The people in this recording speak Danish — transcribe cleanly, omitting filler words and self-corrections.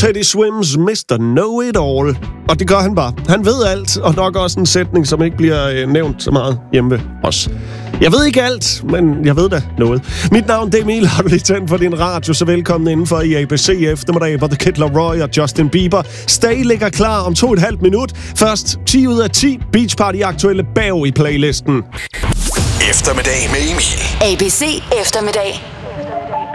Teddy Swims Mr. Know It All. Og det gør han bare. Han ved alt, og nok også en sætning, som ikke bliver nævnt så meget hjemme ved os. Jeg ved ikke alt, men jeg ved da noget. Mit navn er Emil, har du lige tændt for din radio, så velkommen indenfor i ABC eftermiddag, hvor The Kid Laroi og Justin Bieber stadig ligger klar om 2,5 minut. Først 10 ud af 10 Beach Party aktuelle bag i playlisten. Eftermiddag med Emil. ABC eftermiddag.